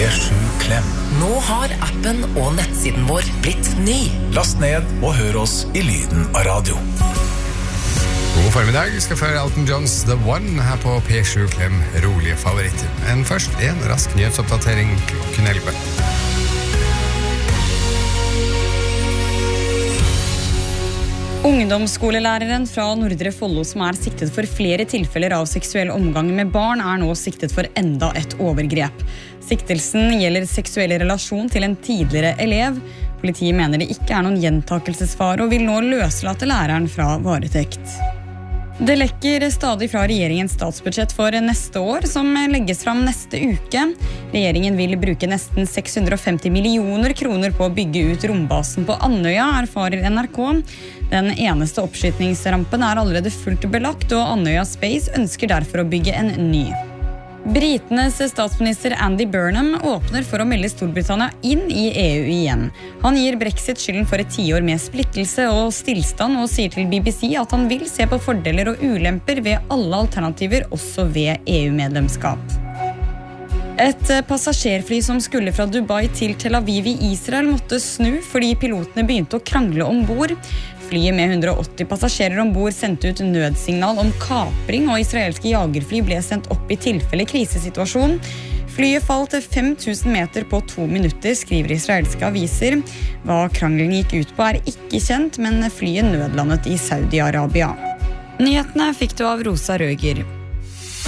P7 Klem. Nå har appen og nettsiden vår blitt ny. Last ned og hør oss i lyden av radio. God formiddag, vi skal føre Elton Johns The One her på P7 Klem, rolige favoritter. Men først en rask nyhetsoppdatering klokken 11. Ungdomsskolelæreren fra Nordre Follo som siktet for flere tilfeller av seksuell omgang med barn nå siktet for enda et overgrep. Siktelsen gjelder seksuell relasjon til en tidligere elev. Politiet mener det ikke noen gjentakelsesfare og vil nå løslate læreren fra varetekt. Det lekker stadig fra regjeringens statsbudsjett for neste år, som legges fram neste uke. Regjeringen vil bruke nesten 650 millioner kroner på å bygge ut rombasen på Andøya, erfarer NRK. Den eneste oppskytningsrampen allerede fullt belagt, og Andøya Space ønsker derfor å bygge en ny. Britenes statsminister Andy Burnham åpner for å melde Storbritannia inn i EU igjen. Han gir Brexit skylden for et 10 år med splittelse og stillstand, og sier til BBC at han vil se på fordeler og ulemper ved alle alternativer, også ved EU-medlemskap. Et passasjerfly som skulle fra Dubai til Tel Aviv i Israel måtte snu fordi pilotene begynte å krangle ombord. Flyet med 180 passasjerer ombord sendte ut nødsignal om kapring, og israelske jagerfly ble sendt opp i tilfelle krisesituasjon. Flyet falt 5000 meter på 2 minutter, skriver israelske aviser. Hva krangelen gikk ut på ikke kjent, men flyet nødlandet i Saudi-Arabia. Nyhetene fikk du av Rosa Røger.